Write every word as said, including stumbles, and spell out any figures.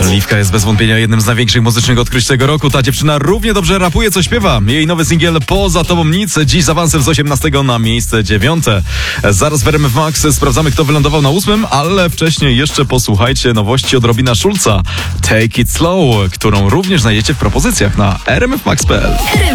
Liwka jest bez wątpienia jednym z największych muzycznych odkryć tego roku. Ta dziewczyna równie dobrze rapuje, co śpiewa. Jej nowy singiel Poza tobą nic dziś z awansem z osiemnastego na miejsce dziewiąte. Zaraz w R M F Max sprawdzamy, kto wylądował na ósmym, ale wcześniej jeszcze posłuchajcie nowości od Robina Schulza. Take It Slow, którą również znajdziecie w propozycjach na r m f max kropka p l.